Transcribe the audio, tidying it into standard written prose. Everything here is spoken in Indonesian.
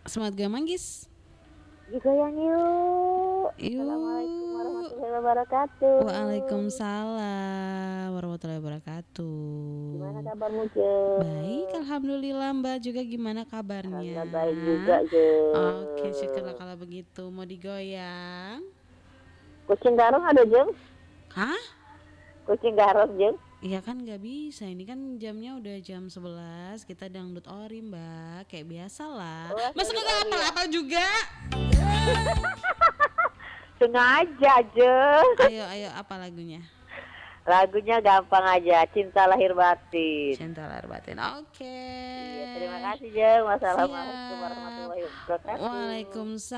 Semangat gak manggis? Digoyang yuk. Assalamualaikum Yuk. warahmatullahi wabarakatuh. Waalaikumsalam warahmatullahi Gimana wabarakatuh. kabarmu, Je? Baik, alhamdulillah. Mbak juga gimana kabarnya? Alhamdulillah baik juga, Je. Oke, syukurlah kalau begitu. Mau digoyang? Kucing garong ada, Jeng? Hah? Kucing garong, Jeng? Iya kan nggak bisa, ini kan jamnya udah jam 11. Kita dangdut ori mbak, kayak biasa lah. Oh, Masa sorry, kagak oh iya. apal-apal juga? Sengaja, Jeng. Ayo, ayo, apa lagunya? Lagunya gampang aja, Cinta Lahir Batin. Cinta lahir batin, oke. Iya, terima kasih, Jeng. Wassalamualaikum Siap. warahmatullahi wabarakatuh. Waalaikumsalam.